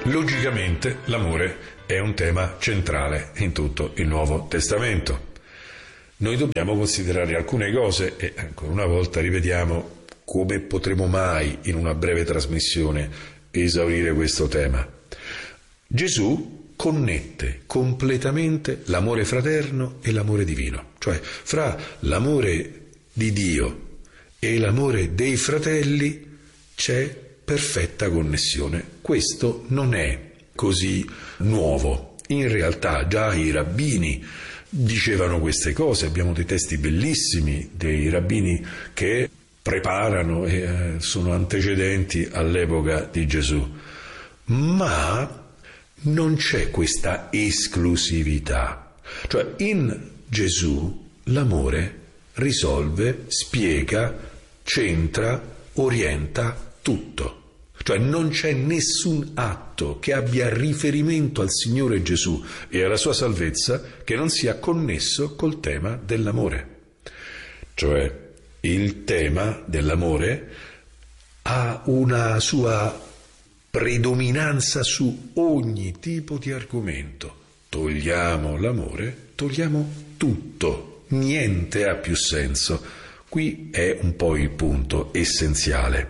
Logicamente l'amore è un tema centrale in tutto il Nuovo Testamento. Noi dobbiamo considerare alcune cose e ancora una volta rivediamo come potremo mai in una breve trasmissione esaurire questo tema. Gesù connette completamente l'amore fraterno e l'amore divino, cioè fra l'amore di Dio e l'amore dei fratelli c'è perfetta connessione. Questo non è così nuovo. In realtà già i rabbini dicevano queste cose, abbiamo dei testi bellissimi dei rabbini che preparano e sono antecedenti all'epoca di Gesù. Ma non c'è questa esclusività. Cioè in Gesù l'amore risolve, spiega, centra, orienta tutto. Cioè non c'è nessun atto che abbia riferimento al Signore Gesù e alla sua salvezza che non sia connesso col tema dell'amore. Cioè il tema dell'amore ha una sua predominanza su ogni tipo di argomento. Togliamo l'amore, togliamo tutto, niente ha più senso. Qui è un po' il punto essenziale.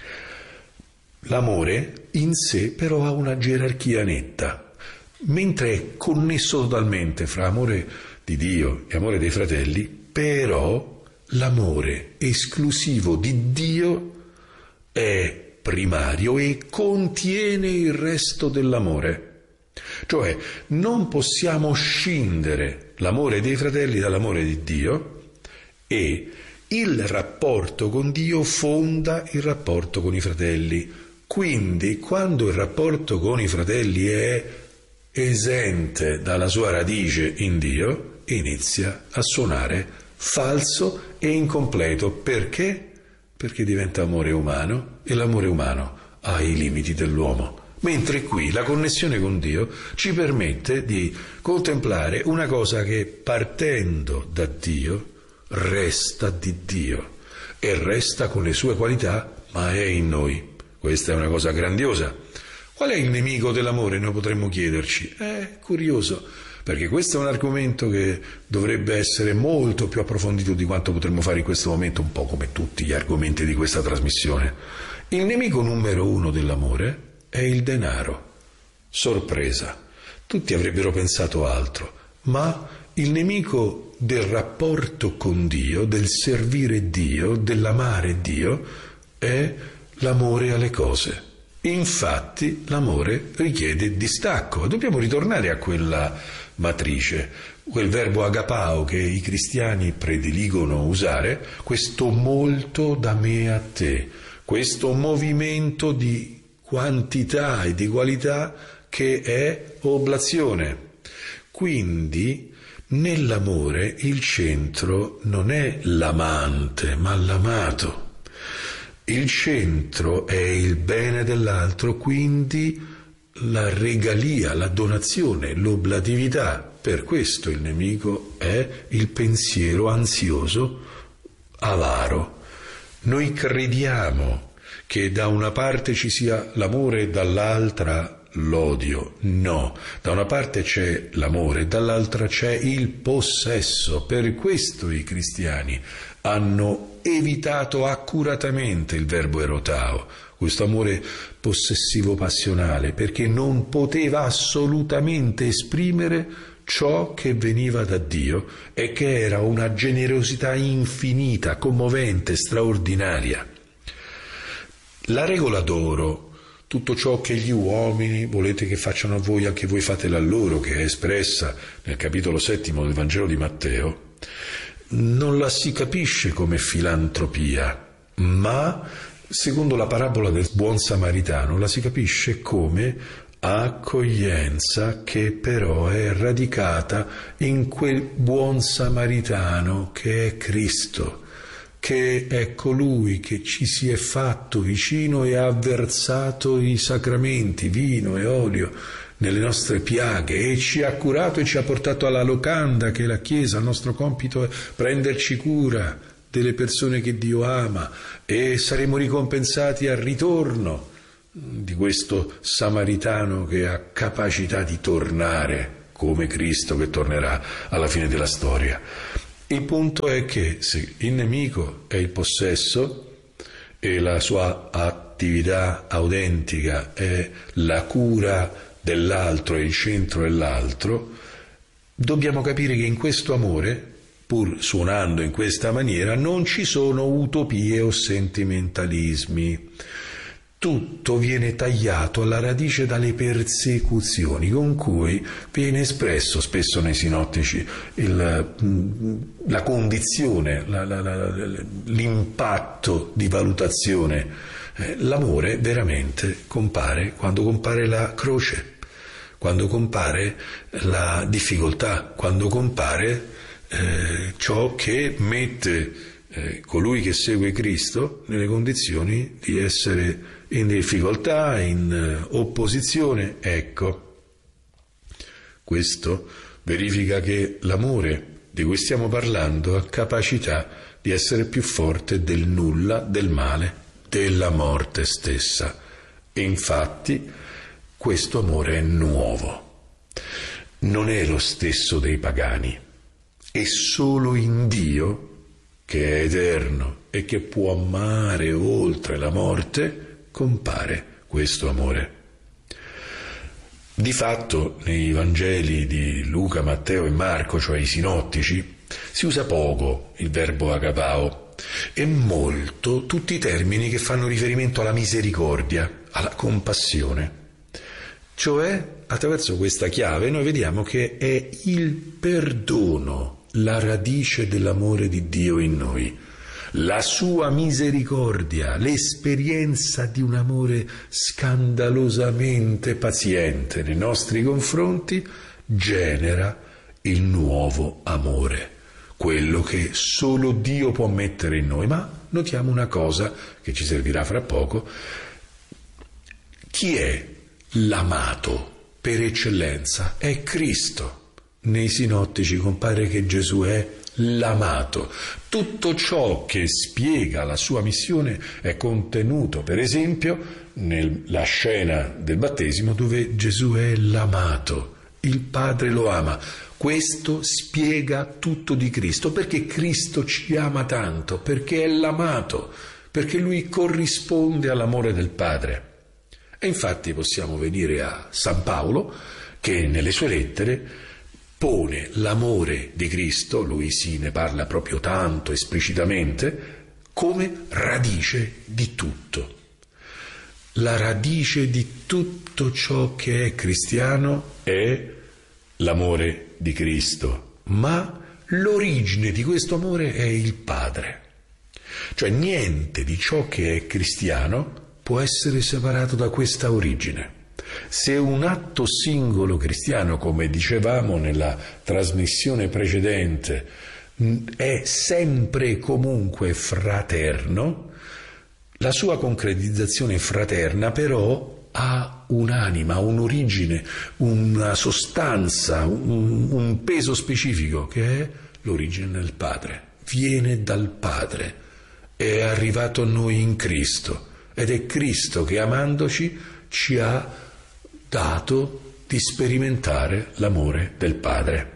L'amore in sé però ha una gerarchia netta, mentre è connesso totalmente fra amore di Dio e amore dei fratelli, però l'amore esclusivo di Dio è primario e contiene il resto dell'amore. Cioè non possiamo scindere l'amore dei fratelli dall'amore di Dio e il rapporto con Dio fonda il rapporto con i fratelli. Quindi, quando il rapporto con i fratelli è esente dalla sua radice in Dio, inizia a suonare falso e incompleto. Perché? Perché diventa amore umano e l'amore umano ha i limiti dell'uomo. Mentre qui la connessione con Dio ci permette di contemplare una cosa che partendo da Dio resta di Dio e resta con le sue qualità, ma è in noi. Questa è una cosa grandiosa. Qual è il nemico dell'amore? Noi potremmo chiederci. È curioso, perché questo è un argomento che dovrebbe essere molto più approfondito di quanto potremmo fare in questo momento, un po' come tutti gli argomenti di questa trasmissione. Il nemico numero uno dell'amore è il denaro. Sorpresa. Tutti avrebbero pensato altro, ma il nemico del rapporto con Dio, del servire Dio, dell'amare Dio, è l'amore alle cose. Infatti l'amore richiede distacco. Dobbiamo ritornare a quella matrice, quel verbo agapao che i cristiani prediligono usare, questo molto da me a te, questo movimento di quantità e di qualità che è oblazione. Quindi nell'amore il centro non è l'amante, ma l'amato. Il centro è il bene dell'altro, quindi la regalia, la donazione, l'oblatività. Per questo il nemico è il pensiero ansioso, avaro. Noi crediamo che da una parte ci sia l'amore e dall'altra l'odio. No, da una parte c'è l'amore e dall'altra c'è il possesso. Per questo i cristiani hanno evitato accuratamente il verbo erotao, questo amore possessivo passionale, perché non poteva assolutamente esprimere ciò che veniva da Dio e che era una generosità infinita, commovente, straordinaria. La regola d'oro, tutto ciò che gli uomini volete che facciano a voi, anche voi fatelo a loro, che è espressa nel capitolo 7 del Vangelo di Matteo, non la si capisce come filantropia, ma secondo la parabola del buon samaritano la si capisce come accoglienza che però è radicata in quel buon samaritano che è Cristo, che è colui che ci si è fatto vicino e ha versato i sacramenti, vino e olio, nelle nostre piaghe e ci ha curato e ci ha portato alla locanda che è la Chiesa. Il nostro compito è prenderci cura delle persone che Dio ama e saremo ricompensati al ritorno di questo samaritano che ha capacità di tornare come Cristo che tornerà alla fine della storia. Il punto è che se il nemico è il possesso e la sua attività autentica è la cura dell'altro e il centro dell'altro, dobbiamo capire che in questo amore, pur suonando in questa maniera, non ci sono utopie o sentimentalismi. Tutto viene tagliato alla radice dalle persecuzioni con cui viene espresso spesso nei sinottici la condizione, l'impatto di valutazione. L'amore veramente compare quando compare la croce, quando compare la difficoltà, quando compare ciò che mette colui che segue Cristo nelle condizioni di essere in difficoltà, in opposizione. Ecco, questo verifica che l'amore di cui stiamo parlando ha capacità di essere più forte del nulla, del male, della morte stessa. E infatti questo amore è nuovo, non è lo stesso dei pagani, è solo in Dio, che è eterno e che può amare oltre la morte, compare questo amore. Di fatto nei Vangeli di Luca, Matteo e Marco, cioè i sinottici, si usa poco il verbo agapao e molto tutti i termini che fanno riferimento alla misericordia, alla compassione. Cioè, attraverso questa chiave noi vediamo che è il perdono la radice dell'amore di Dio in noi. La sua misericordia, l'esperienza di un amore scandalosamente paziente nei nostri confronti, genera il nuovo amore, quello che solo Dio può mettere in noi. Ma notiamo una cosa che ci servirà fra poco: chi è l'amato per eccellenza? È Cristo. Nei sinottici compare che Gesù è l'amato. Tutto ciò che spiega la sua missione è contenuto, per esempio, nella scena del battesimo dove Gesù è l'amato. Il Padre lo ama. Questo spiega tutto di Cristo, perché Cristo ci ama tanto, perché è l'amato, perché Lui corrisponde all'amore del Padre. E infatti possiamo venire a San Paolo, che nelle sue lettere pone l'amore di Cristo, lui sì ne parla proprio tanto esplicitamente, come radice di tutto. La radice di tutto ciò che è cristiano è l'amore di Cristo, ma l'origine di questo amore è il Padre. Cioè niente di ciò che è cristiano può essere separato da questa origine. Se un atto singolo cristiano, come dicevamo nella trasmissione precedente, è sempre e comunque fraterno, la sua concretizzazione fraterna però ha un'anima, un'origine, una sostanza, un peso specifico che è l'origine del Padre. Viene dal Padre, è arrivato a noi in Cristo ed è Cristo che amandoci ci ha dato di sperimentare l'amore del Padre.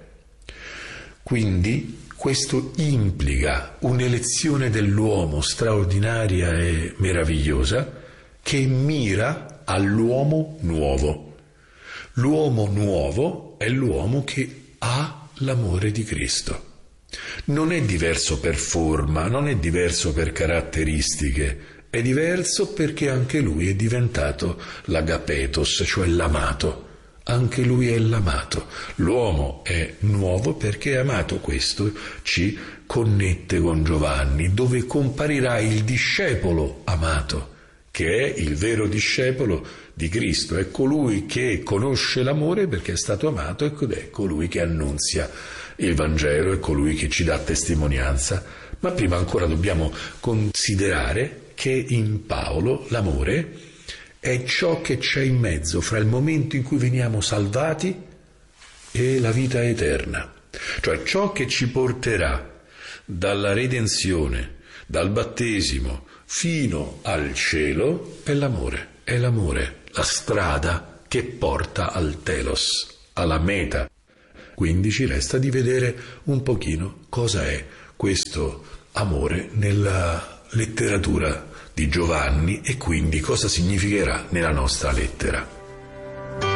Quindi questo implica un'elezione dell'uomo straordinaria e meravigliosa che mira all'uomo nuovo. L'uomo nuovo è l'uomo che ha l'amore di Cristo. Non è diverso per forma, non è diverso per caratteristiche, è diverso perché anche lui è diventato l'agapetos, cioè l'amato. Anche lui è l'amato. L'uomo è nuovo perché è amato. Questo ci connette con Giovanni, dove comparirà il discepolo amato, che è il vero discepolo di Cristo. È colui che conosce l'amore perché è stato amato ed è colui che annunzia il Vangelo, è colui che ci dà testimonianza. Ma prima ancora dobbiamo considerare che in Paolo l'amore è ciò che c'è in mezzo fra il momento in cui veniamo salvati e la vita eterna, cioè ciò che ci porterà dalla redenzione, dal battesimo fino al cielo è l'amore. è l'amore, la strada che porta al telos, alla meta. Quindi ci resta di vedere un pochino cosa è questo amore nella letteratura di Giovanni e quindi cosa significherà nella nostra lettera.